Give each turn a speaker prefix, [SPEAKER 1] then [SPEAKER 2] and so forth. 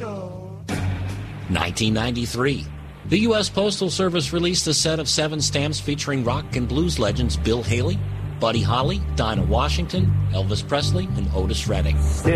[SPEAKER 1] 1993. The U.S. Postal Service released a set of 7 stamps featuring rock and blues legends Bill Haley, Buddy Holly, Dinah Washington, Elvis Presley, and Otis Redding.